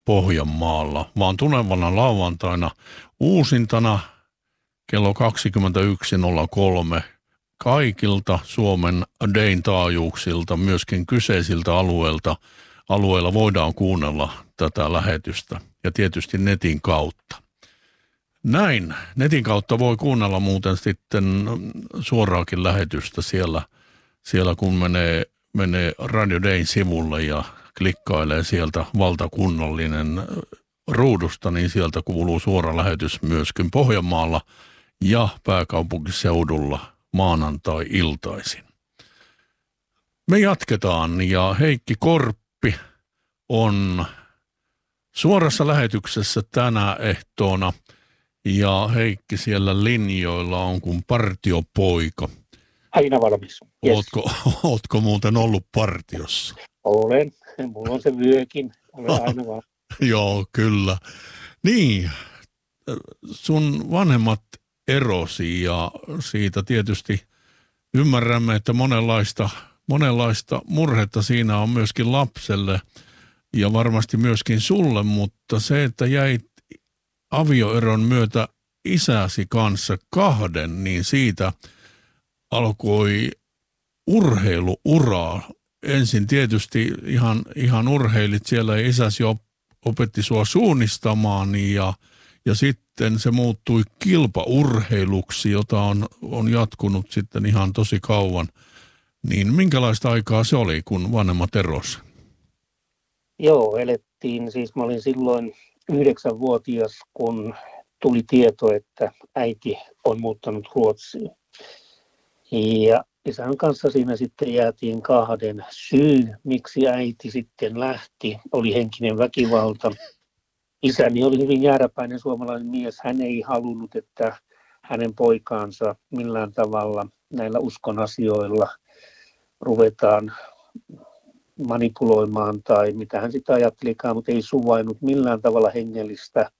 Pohjanmaalla, vaan tulevana lauantaina uusintana kello 21.03 kaikilta Suomen DAIN taajuuksilta, myöskin kyseisiltä alueilla voidaan kuunnella tätä lähetystä ja tietysti netin kautta. Näin, netin kautta voi kuunnella muuten sitten suoraakin lähetystä siellä kun menee Radio DAIN sivulle ja klikkailee sieltä valtakunnallinen ruudusta, niin sieltä kuuluu suora lähetys myöskin Pohjanmaalla ja pääkaupunkiseudulla maanantai-iltaisin. Me jatketaan ja Heikki Korppi on suorassa lähetyksessä tänä ehtoona ja Heikki siellä linjoilla on kuin partiopoika. Aina valmis. Yes. Ootko muuten ollut partiossa? Olen. Mulla on se vyökin. Olen aina valmis. Joo, kyllä. Niin, sun vanhemmat erosi ja siitä tietysti ymmärrämme, että monenlaista murhetta siinä on myöskin lapselle ja varmasti myöskin sulle, mutta se, että jäit avioeron myötä isäsi kanssa kahden, niin siitä alkoi urheiluuraa. Ensin tietysti ihan urheilit siellä ja isäsi opetti sua suunnistamaan ja sitten se muuttui kilpaurheiluksi, jota on jatkunut sitten ihan tosi kauan. Niin minkälaista aikaa se oli, kun vanhemmat erosi? Joo, elettiin. Siis mä olin silloin 9-vuotias, kun tuli tieto, että äiti on muuttanut Ruotsiin. Ja isän kanssa siinä sitten jäätiin kahden. Syy, miksi äiti sitten lähti, oli henkinen väkivalta. Isäni oli hyvin jääräpäinen suomalainen mies. Hän ei halunnut, että hänen poikaansa millään tavalla näillä uskon asioilla ruvetaan manipuloimaan tai mitä hän sitä ajattelikaan, mutta ei suvainnut millään tavalla hengellistä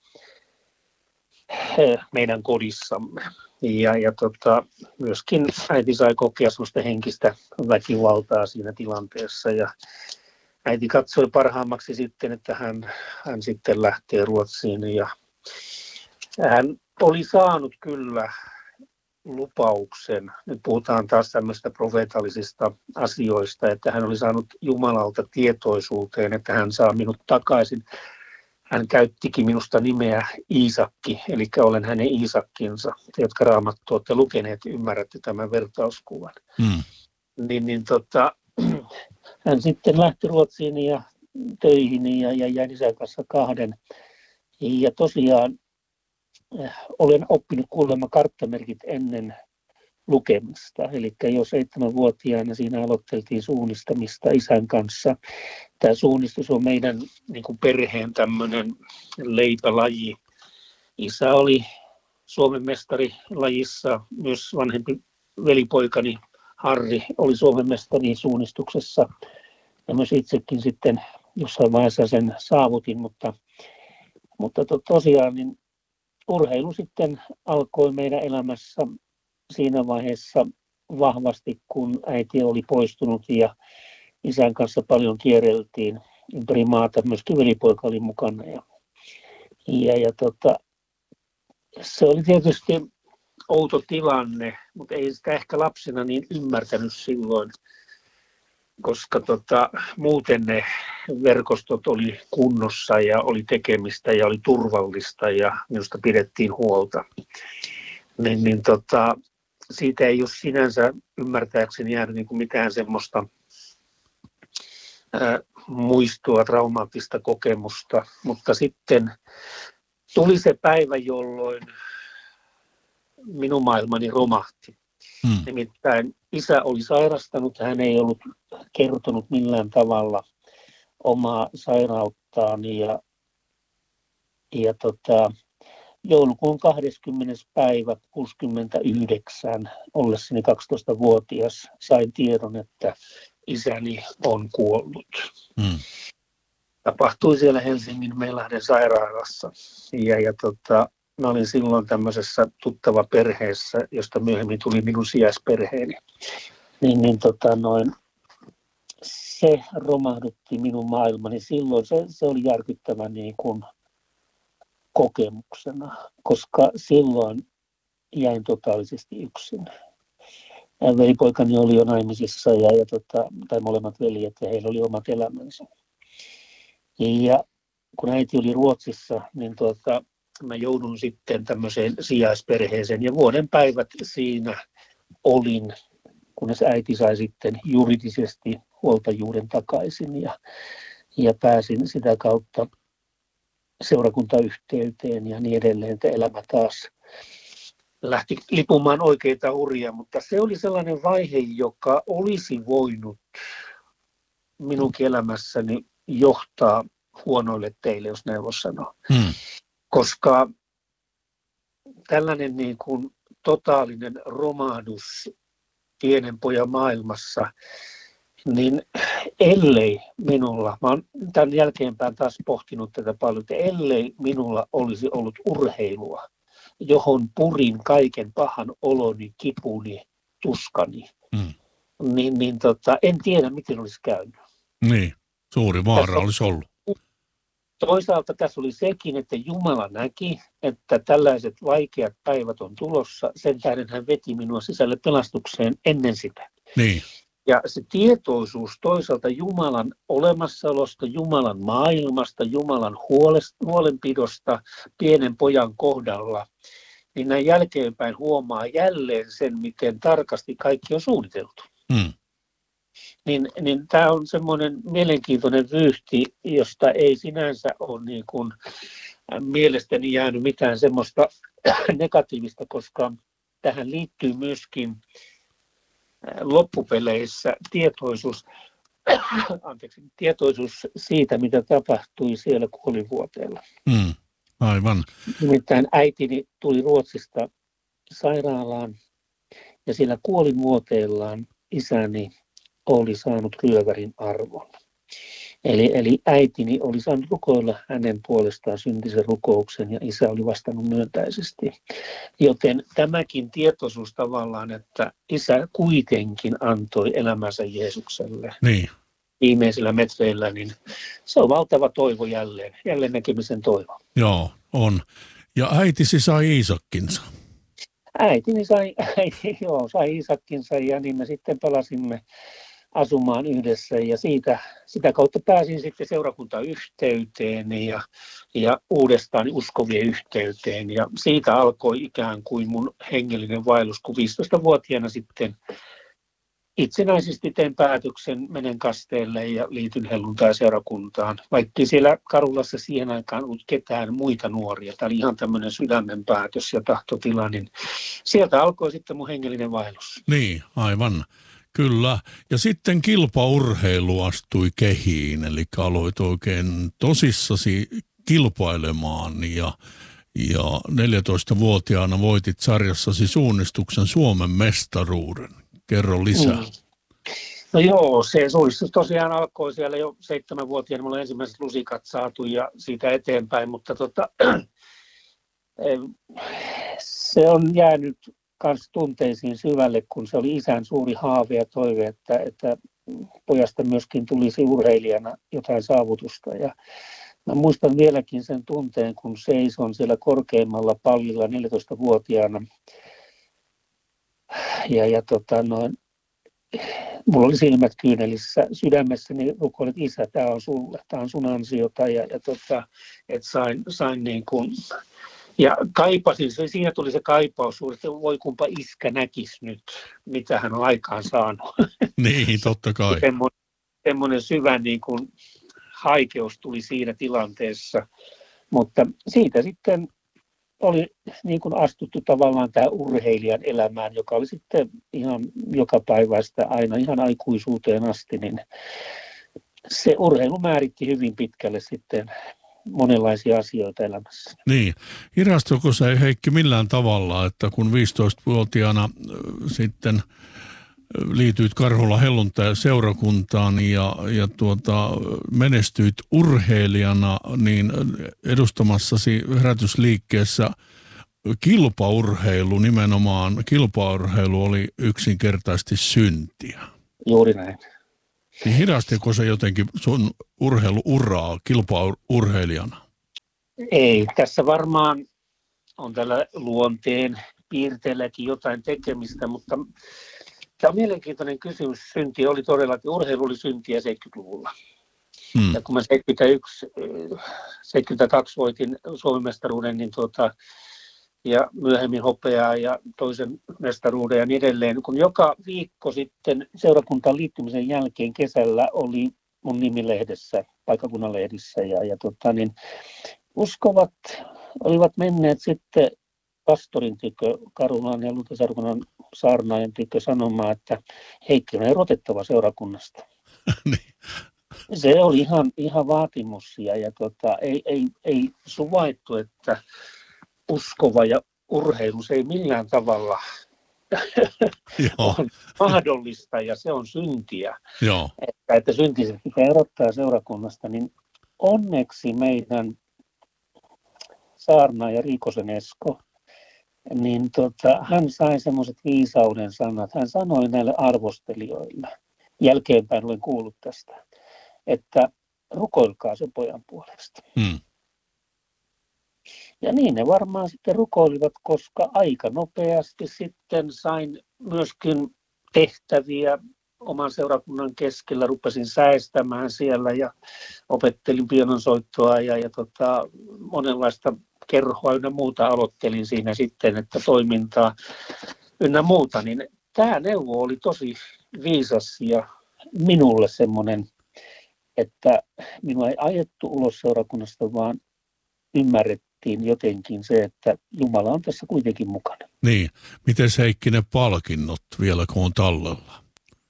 meidän kodissamme. Ja myöskin äiti sai kokea sellaista henkistä väkivaltaa siinä tilanteessa ja äiti katsoi parhaammaksi sitten, että hän sitten lähtee Ruotsiin ja hän oli saanut kyllä lupauksen, nyt puhutaan taas tämmöistä profeetallisista asioista, että hän oli saanut Jumalalta tietoisuuteen, että hän saa minut takaisin. Hän käyttikin minusta nimeä Iisakki, eli olen hänen Iisakkinsa, jotka Raamattua olette lukeneet ja ymmärrätte tämän vertauskuvan. Hän sitten lähti Ruotsiin ja töihin ja jäi isän kanssa kahden. Ja tosiaan olen oppinut kuulemma karttamerkit ennen lukemista. Eli jo 7-vuotiaana siinä aloiteltiin suunnistamista isän kanssa. Tämä suunnistus on meidän niin kuin perheen tämmöinen leipälaji. Isä oli Suomen mestari lajissa, myös vanhempi velipoikani Harri oli Suomen mestari suunnistuksessa. Ja myös itsekin sitten jossain vaiheessa sen saavutin, mutta tosiaan niin urheilu sitten alkoi meidän elämässä siinä vaiheessa vahvasti, kun äiti oli poistunut ja isän kanssa paljon kierreltiin ympäri maata. Myöskin velipoika oli mukana. Se oli tietysti outo tilanne, mutta ei sitä ehkä lapsena niin ymmärtänyt silloin, koska muuten ne verkostot oli kunnossa ja oli tekemistä ja oli turvallista ja minusta pidettiin huolta. Siitä ei ole sinänsä ymmärtääkseni jäänyt niin kuin mitään semmoista muistoa, traumaattista kokemusta, mutta sitten tuli se päivä, jolloin minun maailmani romahti. Nimittäin isä oli sairastanut, hän ei ollut kertonut millään tavalla omaa sairauttaan ja joulukuun 20. päivä 69 ollessani 12-vuotias sain tiedon, että isäni on kuollut. Tapahtui siellä Helsingin Meilahden sairaalassa mä olin silloin tämmöisessä perheessä, josta myöhemmin tuli minun sijaisperheeni. se romahdutti minun maailmani. Silloin se oli järkyttävä niin kuin kokemuksena, koska silloin jäin totaalisesti yksin. Velipoikani oli jo naimisissa tai molemmat veljet, ja heillä oli omat elämänsä. Ja kun äiti oli Ruotsissa, niin mä joudun sitten tämmöiseen sijaisperheeseen, ja vuoden päivät siinä olin, kunnes äiti sai sitten juridisesti huoltajuuden takaisin, ja pääsin sitä kautta seurakuntayhteyteen ja niin edelleen, että elämä taas lähti lipumaan oikeita uria, mutta se oli sellainen vaihe, joka olisi voinut minunkin elämässäni johtaa huonoille teille, jos näin voisi sanoa. Koska tällainen niin kuin totaalinen romahdus pienen pojan maailmassa, niin ellei minulla, mä oon tämän jälkeenpäin taas pohtinut tätä paljon, että ellei minulla olisi ollut urheilua, johon purin kaiken pahan oloni, kipuni, tuskani, niin en tiedä, miten olisi käynyt. Niin, suuri vaara olisi ollut. Toisaalta tässä oli sekin, että Jumala näki, että tällaiset vaikeat päivät on tulossa. Sen tähden hän veti minua sisälle pelastukseen ennen sitä. Niin. Ja se tietoisuus toisaalta Jumalan olemassaolosta, Jumalan maailmasta, Jumalan huolenpidosta pienen pojan kohdalla, niin näin jälkeenpäin huomaa jälleen sen, miten tarkasti kaikki on suunniteltu. Niin tämä on semmoinen mielenkiintoinen vyyhti, josta ei sinänsä ole niin kuin mielestäni jäänyt mitään semmoista negatiivista, koska tähän liittyy myöskin loppupeleissä tietoisuus siitä, mitä tapahtui siellä kuolivuoteella. Aivan. Nimittäin äitini tuli Ruotsista sairaalaan ja siellä kuolivuoteellaan isäni oli saanut ryövärin arvon. Eli äitini oli saanut rukoilla hänen puolestaan syntisen rukouksen ja isä oli vastannut myöntäisesti. Joten tämäkin tietoisuus tavallaan, että isä kuitenkin antoi elämänsä Jeesukselle viimeisillä metreillä, niin se on valtava toivo jälleen näkemisen toivo. Joo, on. Ja äitisi sai Iisakkinsa. Äitini sai Iisakkinsa ja niin me sitten palasimme asumaan yhdessä ja sitä kautta pääsin sitten seurakuntayhteyteen ja uudestaan uskovien yhteyteen ja siitä alkoi ikään kuin mun hengellinen vaellus, kun 15-vuotiaana sitten itsenäisesti tein päätöksen, menen kasteelle ja liityn helluntai-seurakuntaan, vaikka siellä Karulassa siihen aikaan ollut ketään muita nuoria. Tämä oli ihan tämmöinen sydämen päätös ja tahtotila, niin sieltä alkoi sitten mun hengellinen vaellus. Niin, aivan. Kyllä. Ja sitten kilpaurheilu astui kehiin, eli aloit oikein tosissasi kilpailemaan ja 14-vuotiaana voitit sarjassasi suunnistuksen Suomen mestaruuden. Kerro lisää. No joo, se suunnistus tosiaan alkoi siellä jo 7-vuotiaana. Mulla oli ensimmäiset lusikat saatu ja siitä eteenpäin, mutta se on jäänyt kans tunteisiin syvälle, kun se oli isän suuri haave ja toive, että pojasta myöskin tulisi urheilijana jotain saavutusta. Ja mä muistan vieläkin sen tunteen, kun seison siellä korkeimmalla pallilla 14-vuotiaana. Mulla oli silmät kyynelissä sydämessäni, rukoilet isä, tämä on sulle, tämä on sun ansiota että sain niin kuin. Ja kaipasin, siinä tuli se kaipaus, että voi kumpa iskä näkisi nyt, mitä hän on aikaan saanut. Niin, totta kai. Semmoinen syvä niin kuin haikeus tuli siinä tilanteessa, mutta siitä sitten oli niin kuin astuttu tavallaan tämä urheilijan elämään, joka oli sitten ihan jokapäiväistä aina ihan aikuisuuteen asti, niin se urheilu määritti hyvin pitkälle sitten monenlaisia asioita elämässä. Niin. Hirastuiko se, Heikki, millään tavalla, että kun 15-vuotiaana sitten liityit Karhulan helluntai-seurakuntaan ja menestyit urheilijana, niin edustamassasi herätysliikkeessä kilpaurheilu oli yksinkertaisesti syntiä. Juuri näin. Niin hidastiko se jotenkin sun urheiluuraa kilpaurheilijana? Ei, tässä varmaan on tällä luonteen piirteelläkin jotain tekemistä, mutta tämä on mielenkiintoinen kysymys. Synti oli todellakin, urheilu oli syntiä 70-luvulla. Ja kun mä 72 voitin Suomen mestaruuden, niin ja myöhemmin hopeaa ja toisen mestaruuden ja niin edelleen. Kun joka viikko sitten seurakuntaan liittymisen jälkeen kesällä oli mun nimi lehdessä, paikkakunnan lehdissä niin uskovat olivat menneet sitten pastorin tykö, Karunan ja Luterilaisen saarnaajan tykö sanomaan, että Heikki on erotettava seurakunnasta. Se oli ihan vaatimus ja ei suvaittu, että uskova ja urheilu, se ei millään tavalla on mahdollista ja se on syntiä. Joo. Että syntiset pitää erottaa seurakunnasta, niin onneksi meidän saarnaaja Riikosen Esko, niin hän sai semmoiset viisauden sanat. Hän sanoi näille arvostelijoille, jälkeenpäin olen kuullut tästä, että rukoilkaa sen pojan puolesta. Ja niin ne varmaan sitten rukoilivat, koska aika nopeasti sitten sain myöskin tehtäviä oman seurakunnan keskellä. Rupesin säestämään siellä ja opettelin pianonsoittoa ja monenlaista kerhoa ynnä muuta aloittelin siinä sitten, että toimintaa ynnä muuta. Niin tämä neuvo oli tosi viisas ja minulle semmoinen, että minua ei ajettu ulos seurakunnasta, vaan ymmärrettiin jotenkin se, että Jumala on tässä kuitenkin mukana. Niin. Miten Heikki ne palkinnot vielä, kun on tallella?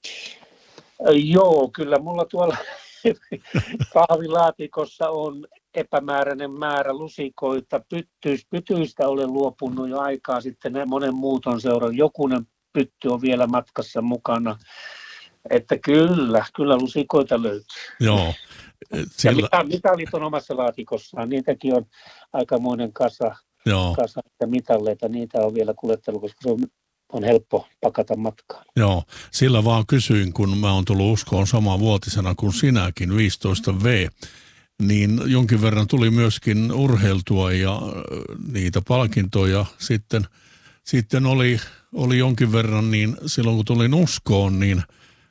Joo, kyllä mulla tuolla kahvilaatikossa on epämääräinen määrä lusikoita. Pytyistä olen luopunut jo aikaa sitten monen muuton seuraan. Jokunen pytty on vielä matkassa mukana. Että kyllä lusikoita löytyy. Joo. Ja mitalit on omassa laatikossaan. Niitäkin on aikamoinen kasa ja mitalleita. Niitä on vielä kuljettelu, koska se on helppo pakata matkaan. Joo, sillä vaan kysyin, kun mä oon tullut uskoon samanvuotisena kuin sinäkin, 15V, niin jonkin verran tuli myöskin urheiltua ja niitä palkintoja sitten oli jonkin verran, niin silloin kun tulin uskoon, niin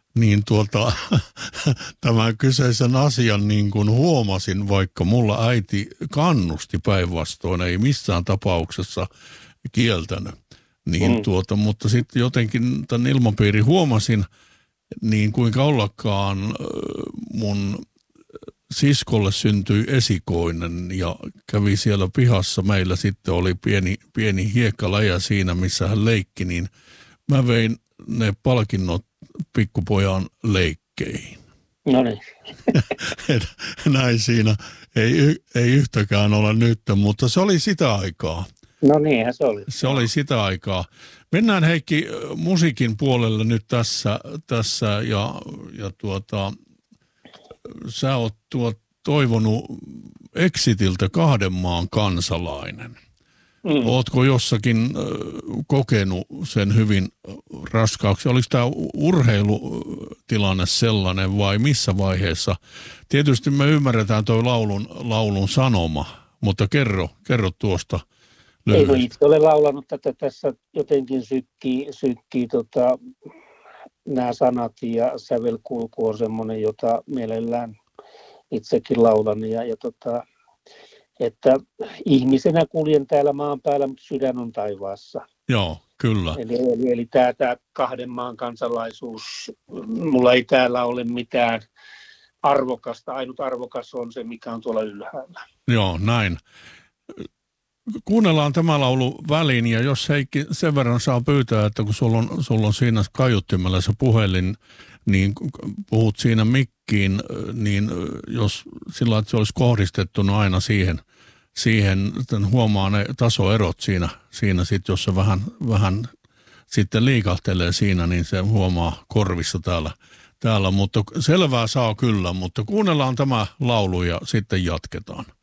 tämän kyseisen asian niin kuin huomasin, vaikka mulla äiti kannusti päinvastoin, ei missään tapauksessa kieltänyt. Mutta sitten jotenkin tämän ilmapiiri huomasin, niin kuinka ollakaan mun siskolle syntyi esikoinen ja kävi siellä pihassa. Meillä sitten oli pieni hiekkaläjä siinä, missä hän leikki, niin mä vein ne palkinnot pikkupojan leikkeihin. No niin. Näin siinä ei yhtäkään ole nyt, mutta se oli sitä aikaa. No niinhän se oli. Se oli sitä aikaa. Mennään Heikki musiikin puolelle nyt tässä ja sä oot toivonut Exitiltä 2 maan kansalainen. Ootko jossakin kokenut sen hyvin raskaaksi? Oliko tämä urheilutilanne sellainen vai missä vaiheessa? Tietysti me ymmärretään tuo laulun sanoma, mutta kerro tuosta. Ei kun itse olen laulanut tätä tässä, jotenkin sykkii nämä sanat ja sävelkulku on semmoinen, jota mielellään itsekin laulan että ihmisenä kuljen täällä maan päällä, mutta sydän on taivaassa. Joo, kyllä. Eli tämä 2 maan kansalaisuus, mulla ei täällä ole mitään arvokasta, ainut arvokas on se, mikä on tuolla ylhäällä. Joo, näin. Kuunnellaan tämä laulu väliin ja jos Heikki sen verran saa pyytää, että kun sulla on siinä kaiuttimella se puhelin, niin puhut siinä mikkiin, niin jos sillä että se olisi kohdistettuna aina siihen huomaa ne tasoerot siinä sit, jos se vähän sitten liikahtelee siinä, niin se huomaa korvissa täällä, mutta selvää saa kyllä, mutta kuunnellaan tämä laulu ja sitten jatketaan.